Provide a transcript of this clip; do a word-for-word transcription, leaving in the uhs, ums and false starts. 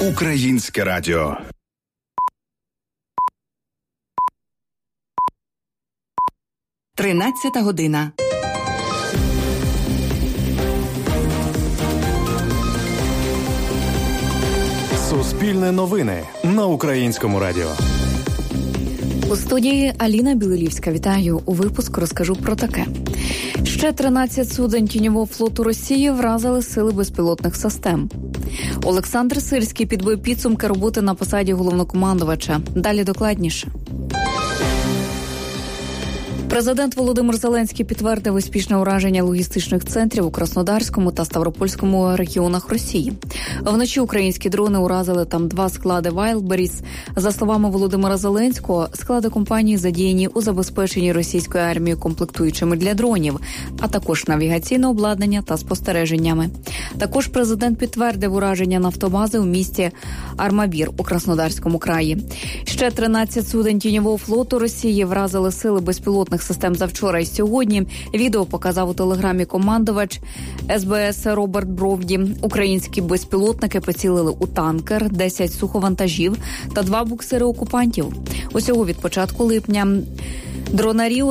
Українське радіо. Тринадцята година. Суспільне новини на Українському радіо. У студії Аліна Білилівська. Вітаю. У випуску розкажу про таке. Ще тринадцять суден тіньового флоту Росії вразили сили безпілотних систем. Олександр Сирський підбив підсумки роботи на посаді головнокомандувача. Далі докладніше. Президент Володимир Зеленський підтвердив успішне ураження логістичних центрів у Краснодарському та Ставропольському регіонах Росії. Вночі українські дрони уразили там два склади Wildberries. За словами Володимира Зеленського, склади компанії задіяні у забезпеченні російської армії комплектуючими для дронів, а також навігаційне обладнання та спостереженнями. Також президент підтвердив ураження нафтобази у місті Армавір у Краснодарському краї. Ще тринадцять суден тіньового флоту Росії вразили сили безпілотних систем завчора і сьогодні. Відео показав у телеграмі командувач ес бе ес Роберт Бровді. Українські безпілотники поцілили у танкер, десять суховантажів та два буксири окупантів. Усього від початку липня дронарів